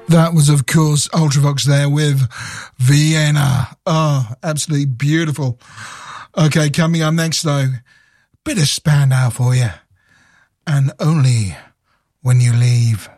That was, of course, Ultravox there with Vienna. Oh, absolutely beautiful. Okay, coming up next, though, bit of Spandau for you. And Only When You Leave.